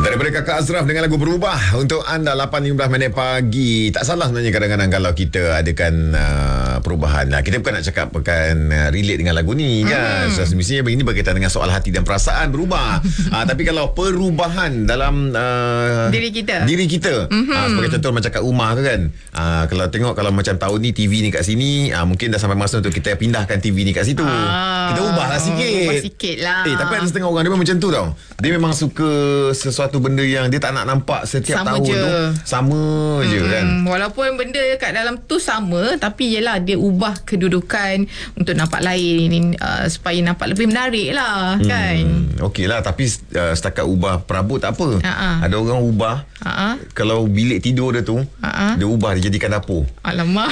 Daripada Kakak Azraf dengan lagu Berubah untuk anda 8.15 minit pagi. Tak salah sebenarnya kadang-kadang kalau kita adakan perubahan. Kita bukan nak cakap relate dengan lagu ni kan. Semestinya ini berkaitan dengan soal hati dan perasaan berubah. Tapi kalau perubahan dalam diri kita sebagai contoh macam kat rumah tu kan. Kalau tengok kalau macam tahun ni TV ni kat sini, mungkin dah sampai masa untuk kita pindahkan TV ni kat situ. Kita ubahlah sikit. Ubah sikit lah. Tapi ada setengah orang dia memang macam tu tau. Dia memang suka sesuatu benda yang dia tak nak nampak setiap sama tahun je. Tu sama je kan. Walaupun benda kat dalam tu sama, tapi yelah dia ubah kedudukan untuk nampak lain, supaya nampak lebih menarik lah kan. Okey lah. Tapi setakat ubah perabot tak apa. Ada orang ubah kalau bilik tidur dia tu dia ubah, dia jadikan dapur. Alamak.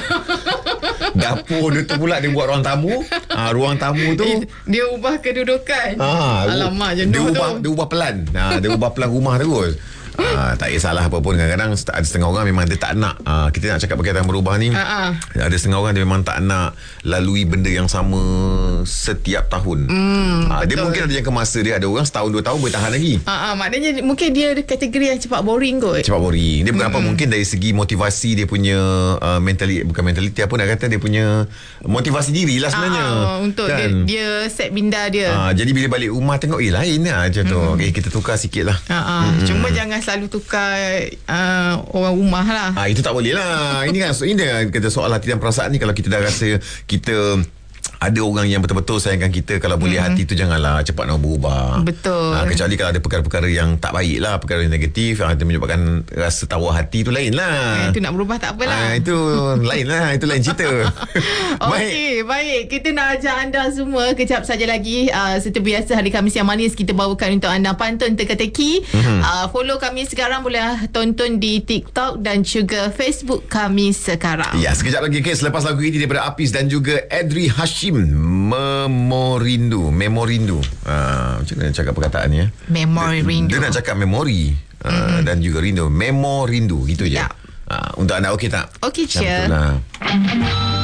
Dapur dia tu pula dia buat ruang tamu. Ruang tamu tu dia ubah kedudukan. Alamak, jenuh dia ubah pelan. Dia ubah pelan rumah terus. Tak kisahlah apa pun. Kadang-kadang ada setengah orang memang dia tak nak, kita nak cakap berkaitan berubah ni. Ada setengah orang dia memang tak nak lalui benda yang sama setiap tahun. Dia mungkin ada jangka masa dia. Ada orang setahun 2 tahun boleh tahan lagi. Maknanya mungkin dia kategori yang cepat boring kot. Cepat boring. Dia bukan apa, mungkin dari segi motivasi dia punya bukan mentaliti apa nak kata, dia punya motivasi diri lah sebenarnya. Untuk kan? dia set minda dia. Jadi bila balik rumah tengok lain lah macam tu. Okay, kita tukar sikit lah. Cuma jangan selalu tukar orang rumah lah. Itu tak boleh lah. Ini kan kita soal hati dan perasaan ni. Kalau kita dah rasa kita ada orang yang betul-betul sayangkan kita, kalau boleh hati tu janganlah cepat nak berubah. Betul. Kecuali kalau ada perkara-perkara yang tak baik lah, perkara yang negatif yang menyebabkan rasa tawar hati tu lain lah. Itu nak berubah tak apalah. Itu lain lah. Itu lain cerita. Okey, baik. Kita nak ajak anda semua kejap saja lagi. Seperti biasa hari Khamis yang manis kita bawakan untuk anda pantun teka-teki. Follow kami sekarang, boleh tonton di TikTok dan juga Facebook kami sekarang. Ya, sekejap lagi selepas lagu ini daripada Apis dan juga Edri Hashim, Memorindu. Macam mana cakap perkataan ni? Memorindu. Dia nak cakap memori dan juga rindu. Memorindu, gitu je. Ya. Untuk anda okey tak? Okey, cheer.